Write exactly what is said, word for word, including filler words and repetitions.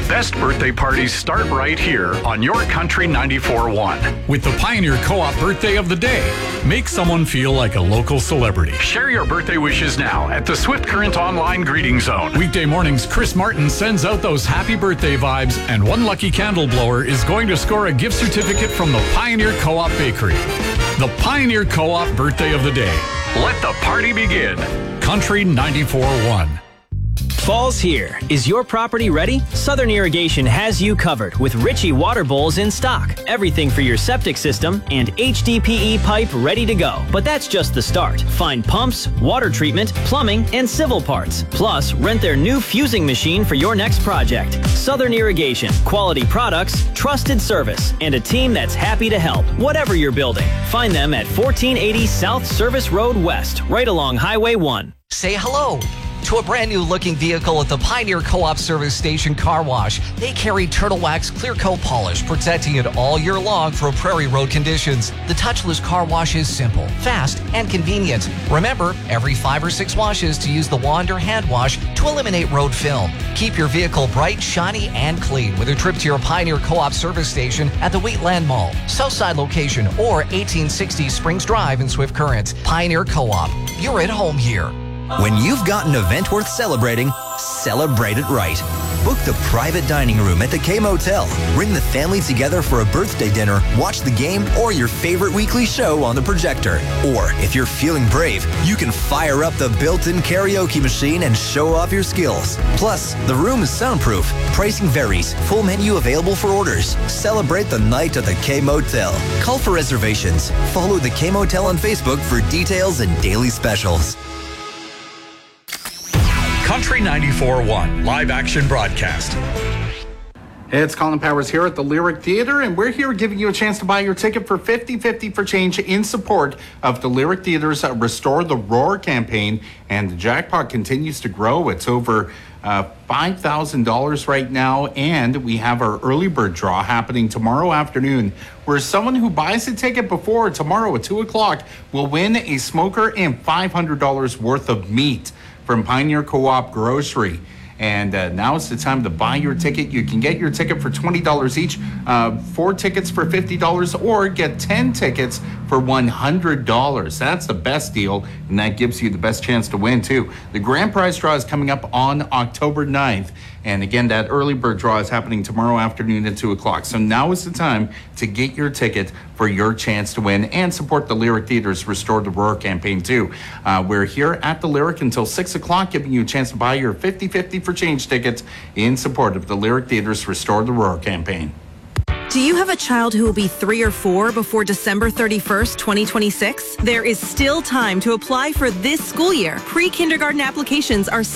best birthday parties start right here on your Country ninety-four point one. With the Pioneer Co-op Birthday of the Day, make someone feel like a local celebrity. Share your birthday wishes now at the Swift Current Online Greeting Zone. Weekday mornings, Chris Martin sends out those happy birthday vibes, and one lucky candle blower is going to score a gift certificate from the Pioneer Co-op Bakery. The Pioneer Co-op Birthday of the Day. Let the party begin. Country ninety-four point one. Fall's here. Is your property ready? Southern Irrigation has you covered with Ritchie water bowls in stock. Everything for your septic system and H D P E pipe ready to go. But that's just the start. Find pumps, water treatment, plumbing, and civil parts. Plus, rent their new fusing machine for your next project. Southern Irrigation. Quality products, trusted service, and a team that's happy to help. Whatever you're building. Find them at fourteen eighty South Service Road West, right along Highway one. Say hello to a brand new looking vehicle at the Pioneer Co-op Service Station Car Wash. They carry Turtle Wax Clear Coat Polish, protecting it all year long for prairie road conditions. The touchless car wash is simple, fast, and convenient. Remember, every five or six washes to use the wand or hand wash to eliminate road film. Keep your vehicle bright, shiny, and clean with a trip to your Pioneer Co-op Service Station at the Wheatland Mall, Southside location, or eighteen sixty Springs Drive in Swift Current. Pioneer Co-op, you're at home here. When you've got an event worth celebrating, celebrate it right. Book the private dining room at the K-Motel. Bring the family together for a birthday dinner, watch the game, or your favorite weekly show on the projector. Or, if you're feeling brave, you can fire up the built-in karaoke machine and show off your skills. Plus, the room is soundproof. Pricing varies. Full menu available for orders. Celebrate the night at the K-Motel. Call for reservations. Follow the K-Motel on Facebook for details and daily specials. Country ninety-four point one live action broadcast. Hey, it's Colin Powers here at the Lyric Theatre, and we're here giving you a chance to buy your ticket for fifty fifty for change in support of the Lyric Theatre's Restore the Roar campaign. And the jackpot continues to grow. It's over uh, five thousand dollars right now, and we have our early bird draw happening tomorrow afternoon, where someone who buys a ticket before tomorrow at two o'clock will win a smoker and five hundred dollars worth of meat from Pioneer Co-op Grocery. And uh, now is the time to buy your ticket. You can get your ticket for twenty dollars each, uh, four tickets for fifty dollars, or get ten tickets for one hundred dollars. That's the best deal, and that gives you the best chance to win, too. The grand prize draw is coming up on October ninth. And again, that early bird draw is happening tomorrow afternoon at two o'clock. So now is the time to get your ticket for your chance to win and support the Lyric Theatre's Restore the Roar campaign, too. Uh, we're here at the Lyric until six o'clock, giving you a chance to buy your fifty fifty for change tickets in support of the Lyric Theatre's Restore the Roar campaign. Do you have a child who will be three or four before December thirty-first, twenty twenty-six? There is still time to apply for this school year. Pre-kindergarten applications are